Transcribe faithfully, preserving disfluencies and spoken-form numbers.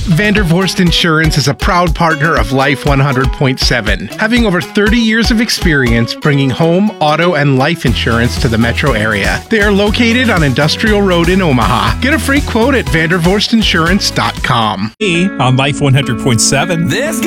Vandervorst Insurance is a proud partner of Life one hundred point seven, having over thirty years of experience bringing home, auto, and life insurance to the metro area. They are located on Industrial Road in Omaha. Get a free quote at vandervorst insurance dot com. On Life one hundred point seven. This